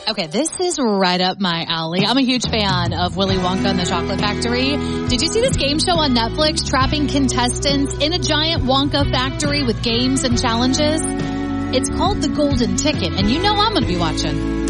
Okay, this is right up my alley. I'm a huge fan of Willy Wonka and the Chocolate Factory. Did you see this game show on Netflix, trapping contestants in a giant Wonka factory with games and challenges? It's called The Golden Ticket, and you know I'm going to be watching.